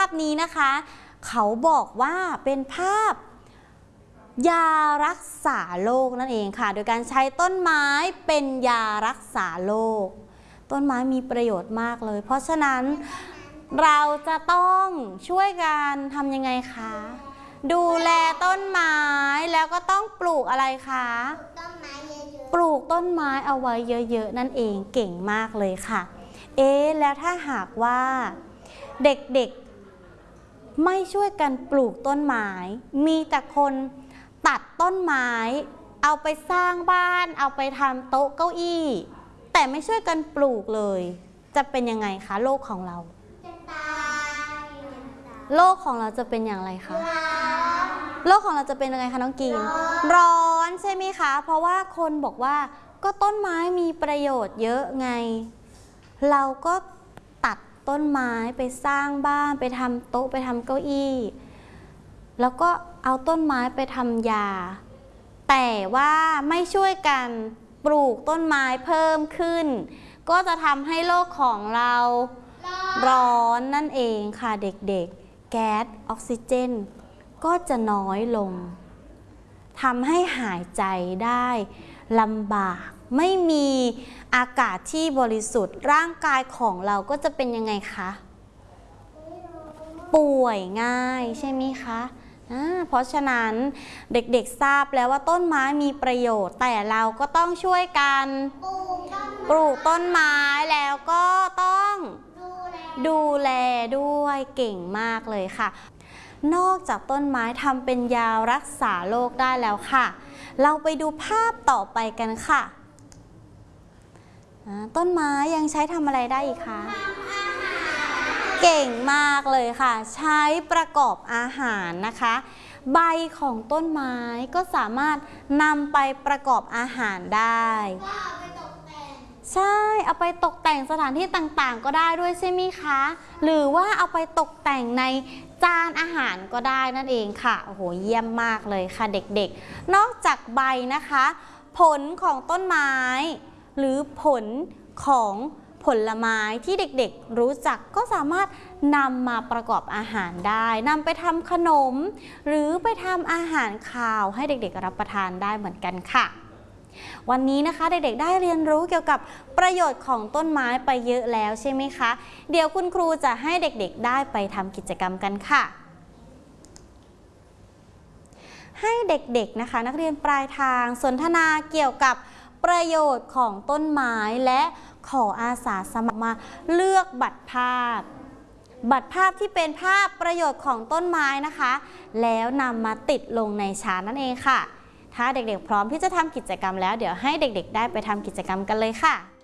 พนี้นะคะเขาบอกว่าเป็นภาพยารักษาโรคนั่นเองค่ะโดยการใช้ต้นไม้เป็นยารักษาโรคต้นไม้มีประโยชน์มากเลยเพราะฉะนั้นเราจะต้องช่วยกันทำยังไงคะดูแลต้นไม้แล้วก็ต้องปลูกอะไรคะปลูกต้นไม้เอาไว้เยอะๆนั่นเองเก่งมากเลยค่ะแล้วถ้าหากว่าเด็กๆไม่ช่วยกันปลูกต้นไม้มีแต่คนตัดต้นไม้เอาไปสร้างบ้านเอาไปทำโต๊ะเก้าอี้แต่ไม่ช่วยกันปลูกเลยจะเป็นยังไงคะโลกของเราโลกของเราจะเป็นอย่างไรคะโลกของเราจะเป็นยังไงคะน้องกีนร้อนใช่ไหมคะเพราะว่าคนบอกว่าก็ต้นไม้มีประโยชน์เยอะไงเราก็ตัดต้นไม้ไปสร้างบ้านไปทำโต๊ะไปทำเก้าอี้แล้วก็เอาต้นไม้ไปทำยาแต่ว่าไม่ช่วยกันปลูกต้นไม้เพิ่มขึ้นก็จะทำให้โลกของเราร้อนนั่นเองค่ะเด็กๆแก๊สออกซิเจนก็จะน้อยลงทำให้หายใจได้ลำบากไม่มีอากาศที่บริสุทธิ์ร่างกายของเราก็จะเป็นยังไงคะป่วยง่ายใช่ไหมคะเพราะฉะนั้นเด็กๆทราบแล้วว่าต้นไม้มีประโยชน์แต่เราก็ต้องช่วยกันปลูกต้นไม้แล้วก็ต้องดูแลด้วยเก่งมากเลยค่ะนอกจากต้นไม้ทำเป็นยารักษาโรคได้แล้วค่ะเราไปดูภาพต่อไปกันค่ะต้นไม้ยังใช้ทำอะไรได้อีกคะเก่งมากเลยค่ะใช้ประกอบอาหารนะคะใบของต้นไม้ก็สามารถนำไปประกอบอาหารได้ใช่เอาไปตกแต่งสถานที่ต่างๆก็ได้ด้วยใช่ไหมคะหรือว่าเอาไปตกแต่งในจานอาหารก็ได้นั่นเองค่ะโอ้โหเยี่ยมมากเลยค่ะเด็กๆนอกจากใบนะคะผลของต้นไม้หรือผลของผลไม้ที่เด็กๆรู้จักก็สามารถนำมาประกอบอาหารได้นำไปทำขนมหรือไปทำอาหารคาวให้เด็กๆรับประทานได้เหมือนกันค่ะวันนี้นะคะเด็กๆได้เรียนรู้เกี่ยวกับประโยชน์ของต้นไม้ไปเยอะแล้วใช่ไหมคะเดี๋ยวคุณครูจะให้เด็กๆได้ไปทำกิจกรรมกันค่ะให้เด็กๆนะคะนักเรียนปลายทางสนทนาเกี่ยวกับประโยชน์ของต้นไม้และขออาสาสมัครมาเลือกบัตรภาพที่เป็นภาพประโยชน์ของต้นไม้นะคะแล้วนำมาติดลงในชาร์ตนั่นเองค่ะถ้าเด็กๆพร้อมที่จะทำกิจกรรมแล้วเดี๋ยวให้เด็กๆได้ไปทำกิจกรรมกันเลยค่ะ